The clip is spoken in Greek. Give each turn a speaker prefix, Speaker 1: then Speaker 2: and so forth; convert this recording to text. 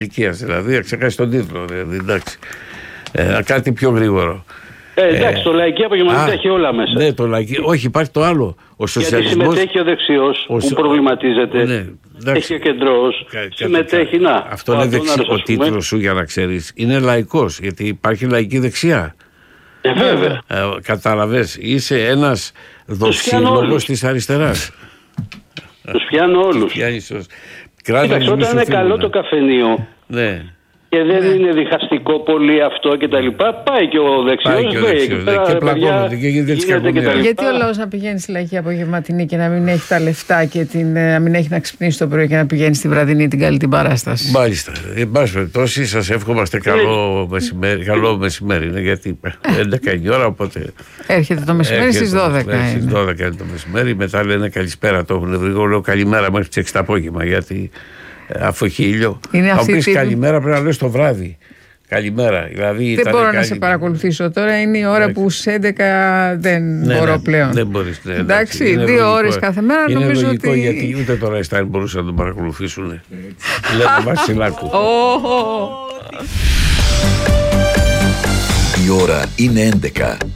Speaker 1: ηλικίας δηλαδή, ξεχάσει τον τίτλο. Δηλαδή, εντάξει. Κάτι πιο γρήγορο.
Speaker 2: Εντάξει, το λαϊκή απογευματινή έχει όλα μέσα.
Speaker 1: Ναι, το λαϊκή. Όχι, υπάρχει το άλλο. Ο σοσιαλισμός. Γιατί
Speaker 2: συμμετέχει ο δεξιός που προβληματίζεται. Ναι, έχει ο κεντρός. Συμμετέχει. Να.
Speaker 1: Αυτό είναι ο τίτλος σου, για να ξέρεις. Είναι λαϊκός, γιατί υπάρχει λαϊκή δεξιά.
Speaker 2: Βέβαια.
Speaker 1: Κατάλαβες, είσαι ένας δοσύλλογος της αριστεράς.
Speaker 2: Τους πιάνω όλους. Κοίταξε, όταν είναι καλό το καφενείο.
Speaker 1: Ναι.
Speaker 2: Και δεν είναι διχαστικό πολύ αυτό και τα λοιπά. Πάει και ο δεξιός.
Speaker 1: Και πλακώνονται και γίνεται.
Speaker 3: Γιατί ο λαός να πηγαίνει στη λαϊκή απογευματινή και να μην έχει τα λεφτά και να μην έχει να ξυπνήσει το πρωί και να πηγαίνει στη βραδινή την καλή την παράσταση.
Speaker 1: Μάλιστα. Εν πάση περιπτώσει, σας εύχομαστε καλό μεσημέρι. Καλό μεσημέρι είναι, γιατί 11 η ώρα, οπότε.
Speaker 3: Έρχεται το μεσημέρι στις 12.
Speaker 1: Στις 12 είναι το μεσημέρι. Μετά λένε καλησπέρα, το έχουν βρει. Εγώ λέω καλημέρα μέχρι τις 6 το απόγευμα, γιατί. Αφού έχει ήλιο. Αν πεις καλημέρα, πρέπει να λες το βράδυ. Καλημέρα. Δηλαδή,
Speaker 3: δεν μπορώ να σε παρακολουθήσω τώρα. Είναι η ώρα που στις 11 δεν μπορώ πλέον.
Speaker 1: Δεν μπορείς.
Speaker 3: Εντάξει, 2 ώρες κάθε μέρα
Speaker 1: είναι
Speaker 3: νομίζω
Speaker 1: λογικό,
Speaker 3: ότι.
Speaker 1: Γιατί ούτε τώρα οι Στάιν μπορούσαν να τον παρακολουθήσουν. Λένε Βασιλάκου.
Speaker 4: Η ώρα είναι 11.